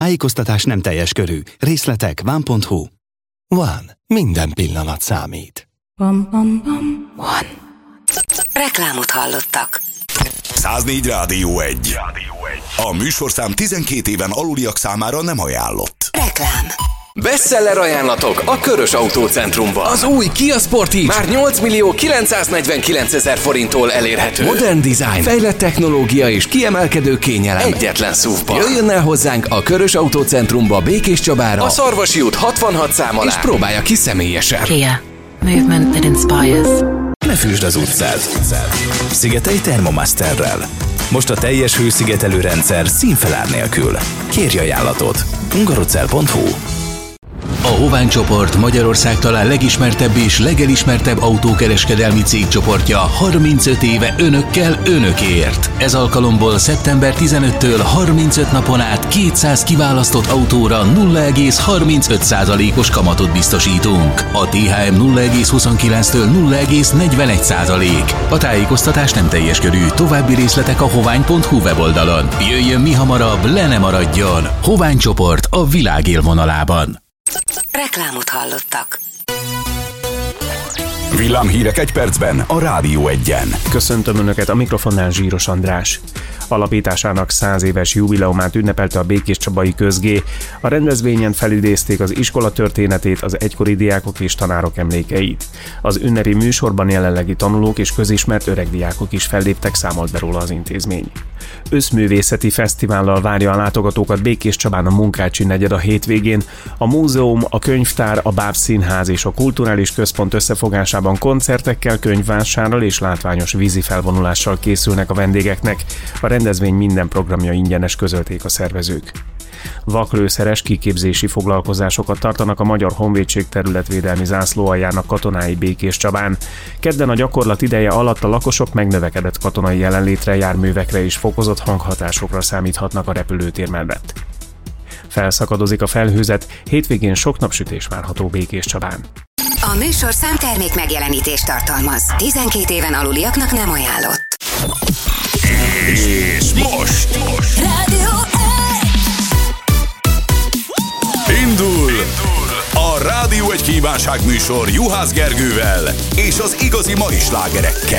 Tájékoztatás nem teljes körű. Részletek van.hu. Van. Minden pillanat számít. One. Reklámot hallottak. 104 Rádió 1. A műsorszám 12 éven aluliak számára nem ajánlott. Reklám. Bestseller ajánlatok a Körös Autócentrumban. Az új Kia Sportage már 8.949.000 forinttól elérhető. Modern design, fejlett technológia és kiemelkedő kényelem egyetlen SUV-ban. Jöjjön el hozzánk a Körös Autócentrumba, Békés Csabára, a Szarvasi út 66 szám alá, és próbálja ki személyesen. Kia. Movement that inspires. Ne fűsd az utcát. Szigetelj Thermomasterrel. Most a teljes hőszigetelő rendszer színfelár nélkül. Kérj ajánlatot. hungarocell.hu. A Hovány csoport Magyarország talán legismertebb és legelismertebb autókereskedelmi cégcsoportja 35 éve önökkel, önökért. Ez alkalomból szeptember 15-től 35 napon át 200 kiválasztott autóra 0,35%-os kamatot biztosítunk. A THM 0,29-től 0,41%. A tájékoztatás nem teljes körű, további részletek a hovány.hu weboldalon. Jöjjön mi hamarabb, le ne maradjon! Hovány csoport a világ élvonalában. Reklámot hallottak. Villámhírek egy percben a Rádió 1-en. Köszöntöm Önöket, a mikrofonnál Zsíros András. Alapításának 100 éves jubileumát ünnepelte a Békéscsabai Közg. A rendezvényen felidézték az iskola történetét, az egykori diákok és tanárok emlékeit. Az ünnepi műsorban jelenlegi tanulók és közismert öregdiákok is felléptek, számolt be róla az intézmény. Összművészeti fesztivállal várja a látogatókat Békéscsabán a Munkácsi negyed a hétvégén. A múzeum, a könyvtár, a Báb Színház és a Kulturális Központ összefogásában koncertekkel, könyvvásárral és látványos vízi felvonulással készülnek a vendégeknek. A rendezvény minden programja ingyenes, közölték a szervezők. Vaklőszeres kiképzési foglalkozásokat tartanak a Magyar Honvédség területvédelmi zászlóaljának katonái Békéscsabán. Kedden a gyakorlat ideje alatt a lakosok megnövekedett katonai jelenlétre, járművekre és fokozott hanghatásokra számíthatnak a repülőtér mellett. Felszakadozik a felhőzet, hétvégén sok napsütés várható Békéscsabán. A műsorszám termék megjelenítést tartalmaz. 12 éven aluliaknak nem ajánlott. És most Rádió 1. indul a Rádió 1 kívánságműsor Juhász Gergővel és az igazi mai slágerekkel.